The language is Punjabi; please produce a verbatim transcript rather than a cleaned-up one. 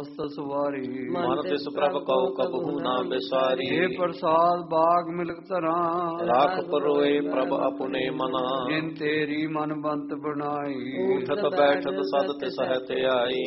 ਸਮਸਤ ਸਵਾਰੀ। ਮਨ ਤਿਸ ਪ੍ਰਭ ਕਉ ਕਬਹੂ ਨਾ ਬਿਸਾਰੀ। हे ਪ੍ਰਸਾਦ ਬਾਗ ਮਿਲਕ ਧਰਾਂ ਰਾਖ ਪਰੋਏ ਪ੍ਰਭ ਆਪਣੇ ਮਨਾ। ਜਿਨ ਤੇਰੀ ਮਨ ਬੰਤ ਬਣਾਈ। ਉਠਤ ਬੈਠਤ ਸਦ ਤਿਸ ਹੈ ਧਿਆਈ।